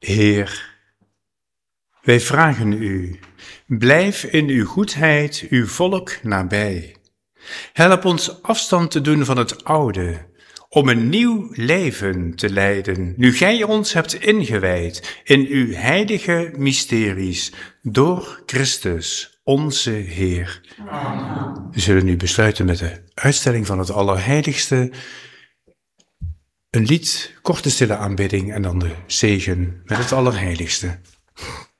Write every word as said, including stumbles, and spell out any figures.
Heer, wij vragen u, blijf in uw goedheid uw volk nabij. Help ons afstand te doen van het oude, om een nieuw leven te leiden, nu gij ons hebt ingewijd in uw heilige mysteries, door Christus, onze Heer. Amen. We zullen nu besluiten met de uitstelling van het Allerheiligste. Een lied, korte stille aanbidding en dan de zegen met het Allerheiligste.